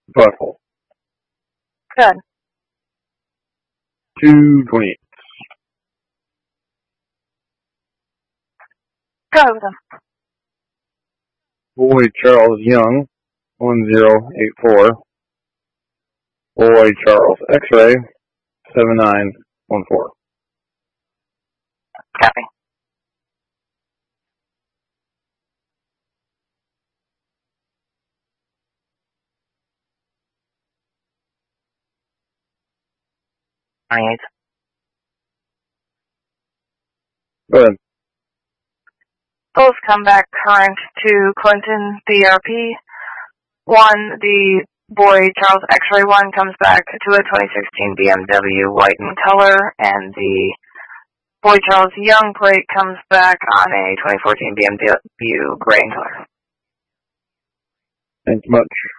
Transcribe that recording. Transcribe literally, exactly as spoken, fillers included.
Butthole. Good. two twenty-eight. Go with them. Boy Charles Young, one zero eight four. Boy Charles X-Ray, seven nine one four. Copy. twenty-eight. Go ahead. Both come back current to Clinton, the R P. One, the boy Charles X-Ray one comes back to a twenty sixteen B M W white in color, and the boy Charles Young plate comes back on a twenty fourteen B M W gray in color. Thanks much.